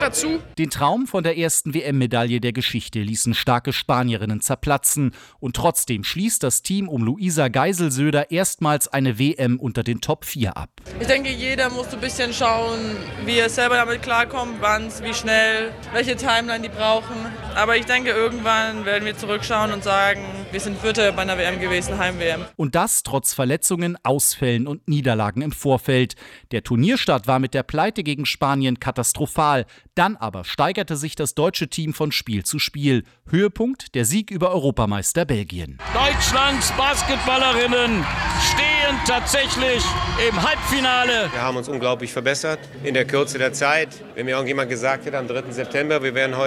dazu. Den Traum von der ersten WM-Medaille der Geschichte ließen starke Spanierinnen zerplatzen. Und trotzdem schließt das Team um Luisa Geiselsöder erstmals eine WM unter den Top 4 ab. Ich denke, jeder muss ein bisschen schauen, wie er selber damit klarkommt, wann, wie schnell, welche Timeline die brauchen. Aber ich denke, irgendwann werden wir zurückschauen und sagen, wir sind Vierte bei einer WM gewesen, Heim-WM. Und das trotz Verletzungen, Ausfällen und Niederlagen im Vorfeld. Der Turnierstart war mit der Pleite gegen Spanien katastrophal. Dann aber steigerte sich das deutsche Team von Spiel zu Spiel. Höhepunkt der Sieg über Europameister Belgien. Deutschlands Basketballerinnen stehen tatsächlich im Halbfinale. Wir haben uns unglaublich verbessert in der Kürze der Zeit. Wenn mir irgendjemand gesagt hätte, am 3. September, wir wären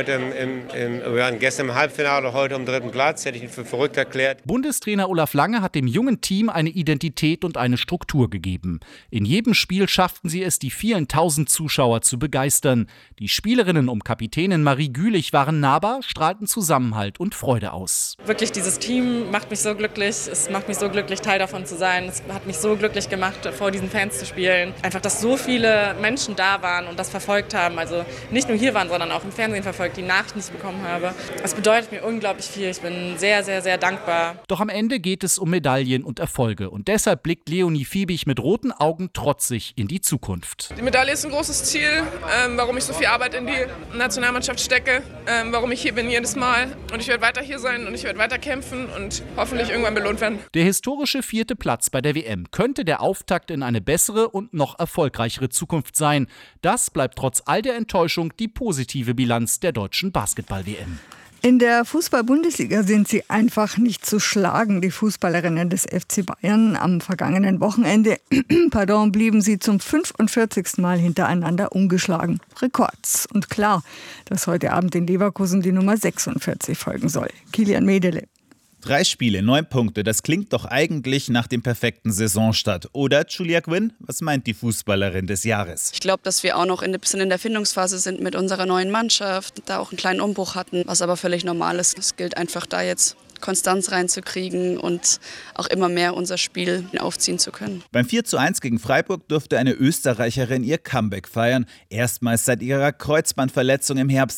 gestern im Halbfinale oder heute am 3. Platz, hätte ich ihn für verrückt erklärt. Bundestrainer Olaf Lange hat dem jungen Team eine Identität und eine Struktur gegeben. In jedem Spiel schafften sie es, die vielen tausend Zuschauer zu begeistern. Die Spielerinnen um Kapitänin Marie Gülich waren nahbar, strahlten Zusammenhalt und Freude aus. Wirklich, dieses Team macht mich so glücklich. Es macht mich so glücklich, Teil davon zu sein. Es hat mich so glücklich gemacht, vor diesen Fans zu spielen. Einfach, dass so viele Menschen da waren und das verfolgt haben. Also nicht nur hier waren, sondern auch im Fernsehen verfolgt, die Nachrichten, die ich bekommen habe. Das bedeutet mir unglaublich viel. Ich bin sehr, sehr, sehr dankbar. Doch am Ende geht es um Medaillen und Erfolge. Und deshalb blickt Leonie Fiebig mit roten Augen trotzig in die Zukunft. Die Medaille ist ein großes Ziel, warum ich so viel Arbeit in die Nationalmannschaft stecke, warum ich hier bin jedes Mal. Und ich werde weiter hier sein und ich werde weiter kämpfen und hoffentlich irgendwann belohnt werden. Der historische 4. Platz bei der WM könnte der Auftakt in eine bessere und noch erfolgreichere Zukunft sein. Das bleibt trotz all der Enttäuschung die positive Bilanz der deutschen Basketball-WM. In der Fußball-Bundesliga sind sie einfach nicht zu schlagen, die Fußballerinnen des FC Bayern. Am vergangenen Wochenende blieben sie zum 45. Mal hintereinander ungeschlagen. Rekords. Und klar, dass heute Abend in Leverkusen die Nummer 46 folgen soll. Kilian Medele. 3 Spiele, 9 Punkte, das klingt doch eigentlich nach dem perfekten Saisonstart. Oder, Julia Quinn, was meint die Fußballerin des Jahres? Ich glaube, dass wir auch noch ein bisschen in der Findungsphase sind mit unserer neuen Mannschaft, da auch einen kleinen Umbruch hatten, was aber völlig normal ist. Es gilt einfach da jetzt Konstanz reinzukriegen und auch immer mehr unser Spiel aufziehen zu können. Beim 4:1 gegen Freiburg durfte eine Österreicherin ihr Comeback feiern. Erstmals seit ihrer Kreuzbandverletzung im Herbst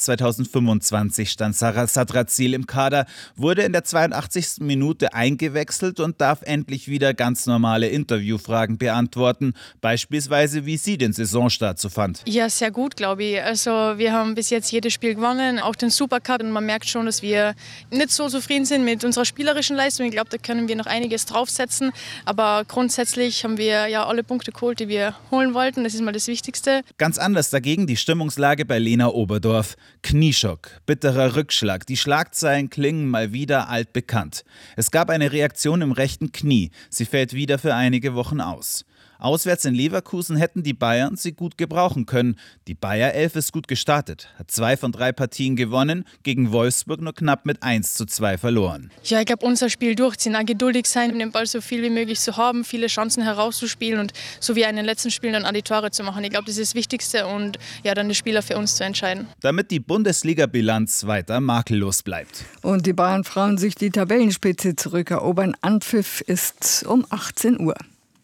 2025 stand Sarah Sadrazil im Kader, wurde in der 82. Minute eingewechselt und darf endlich wieder ganz normale Interviewfragen beantworten. Beispielsweise, wie sie den Saisonstart so fand. Ja, sehr gut, glaube ich. Also wir haben bis jetzt jedes Spiel gewonnen, auch den Supercup. Und man merkt schon, dass wir nicht so zufrieden sind mit unserer spielerischen Leistung. Ich glaube, da können wir noch einiges draufsetzen. Aber grundsätzlich haben wir ja alle Punkte geholt, die wir holen wollten. Das ist mal das Wichtigste. Ganz anders dagegen die Stimmungslage bei Lena Oberdorf. Knieschock, bitterer Rückschlag. Die Schlagzeilen klingen mal wieder altbekannt. Es gab eine Reaktion im rechten Knie. Sie fällt wieder für einige Wochen aus. Auswärts in Leverkusen hätten die Bayern sie gut gebrauchen können. Die Bayer 11 ist gut gestartet, hat 2 von 3 Partien gewonnen, gegen Wolfsburg nur knapp mit 1:2 verloren. Ja, ich glaube, unser Spiel durchziehen, auch geduldig sein, den Ball so viel wie möglich zu haben, viele Chancen herauszuspielen und so wie in den letzten Spielen dann auch die Tore zu machen. Ich glaube, das ist das Wichtigste und ja, dann die Spieler für uns zu entscheiden. Damit die Bundesliga-Bilanz weiter makellos bleibt. Und die Bayern-Frauen sich die Tabellenspitze zurückerobern. Anpfiff ist um 18 Uhr.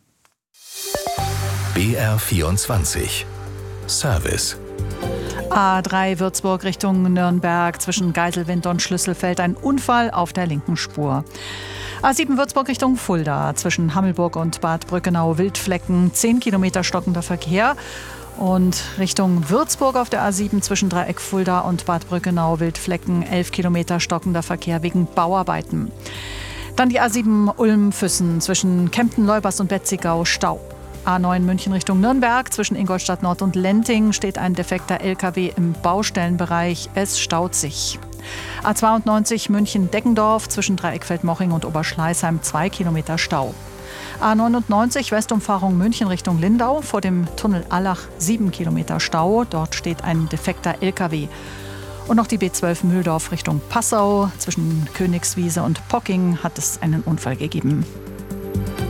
BR24 Service. A3 Würzburg Richtung Nürnberg zwischen Geiselwind und Schlüsselfeld ein Unfall auf der linken Spur. A7 Würzburg Richtung Fulda zwischen Hammelburg und Bad Brückenau Wildflecken 10 Kilometer stockender Verkehr. Und Richtung Würzburg auf der A7 zwischen Dreieck Fulda und Bad Brückenau Wildflecken 11 Kilometer stockender Verkehr wegen Bauarbeiten. Dann die A7 Ulm-Füssen zwischen Kempten-Leubers und Betzigau Stau. A9 München Richtung Nürnberg. Zwischen Ingolstadt Nord und Lenting steht ein defekter LKW im Baustellenbereich. Es staut sich. A92 München-Deggendorf zwischen Dreieckfeld-Moching und Oberschleißheim 2 Kilometer Stau. A99 Westumfahrung München Richtung Lindau. Vor dem Tunnel Allach 7 Kilometer Stau. Dort steht ein defekter LKW. Und noch die B12 Mühldorf Richtung Passau. Zwischen Königswiese und Pocking hat es einen Unfall gegeben.